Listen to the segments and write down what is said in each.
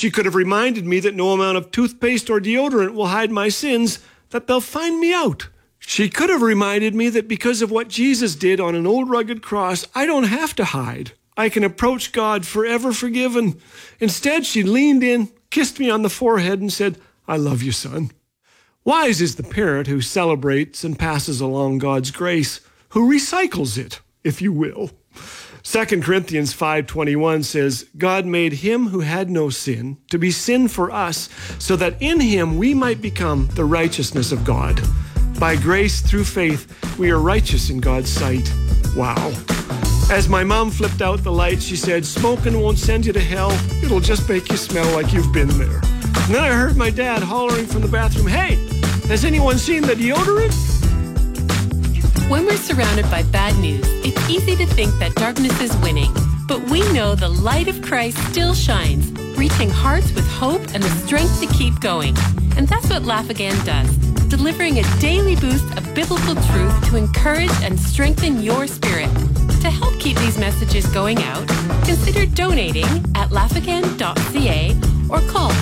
She could have reminded me that no amount of toothpaste or deodorant will hide my sins, that they'll find me out. She could have reminded me that because of what Jesus did on an old rugged cross, I don't have to hide. I can approach God forever forgiven. Instead, she leaned in, kissed me on the forehead, and said, I love you, son. Wise is the parent who celebrates and passes along God's grace, who recycles it, if you will. 2 Corinthians 5:21 says, God made him who had no sin to be sin for us, so that in him we might become the righteousness of God. By grace through faith, we are righteous in God's sight. Wow. As my mom flipped out the light, she said, smoking won't send you to hell. It'll just make you smell like you've been there. And then I heard my dad hollering from the bathroom, hey, has anyone seen the deodorant? When we're surrounded by bad news, it's easy to think that darkness is winning. But we know the light of Christ still shines, reaching hearts with hope and the strength to keep going. And that's what Laugh Again does, delivering a daily boost of biblical truth to encourage and strengthen your spirit. To help keep these messages going out, consider donating at laughagain.ca or call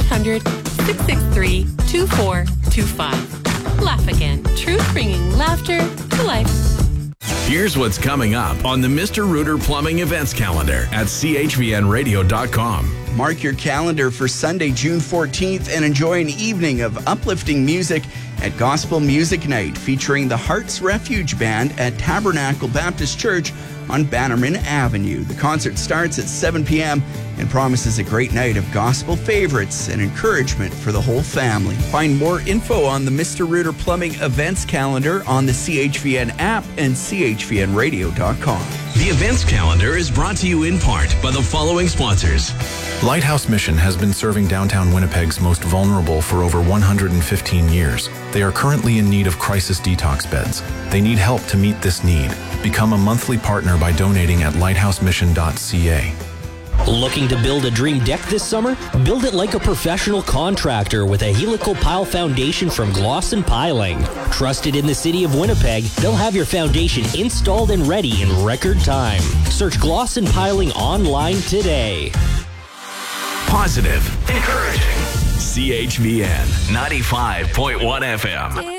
1-800-663-2425. Laugh Again, truth bringing laughter to life. Here's what's coming up on the Mr. Rooter Plumbing events calendar at chvnradio.com. Mark your calendar for Sunday, June 14th and enjoy an evening of uplifting music at Gospel Music Night featuring the Hearts Refuge Band at Tabernacle Baptist Church on Bannerman Avenue. The concert starts at 7 p.m. and promises a great night of gospel favorites and encouragement for the whole family. Find more info on the Mr. Rooter Plumbing events calendar on the CHVN app and chvnradio.com. The events calendar is brought to you in part by the following sponsors. Lighthouse Mission has been serving downtown Winnipeg's most vulnerable for over 115 years. They are currently in need of crisis detox beds. They need help to meet this need. Become a monthly partner by donating at lighthousemission.ca. Looking to build a dream deck this summer? Build it like a professional contractor with a helical pile foundation from Glosson Piling. Trusted in the city of Winnipeg, they'll have your foundation installed and ready in record time. Search Glosson Piling online today. Positive, encouraging. CHVN 95.1 FM.